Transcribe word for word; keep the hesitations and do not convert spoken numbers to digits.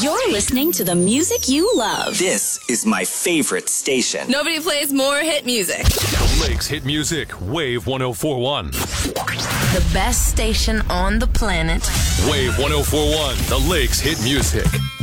You're listening to the music you love. This is my favorite station. Nobody plays more hit music. The Lakes Hit Music, Wave one oh four point one. The best station on the planet. Wave one oh four point one, The Lakes Hit Music.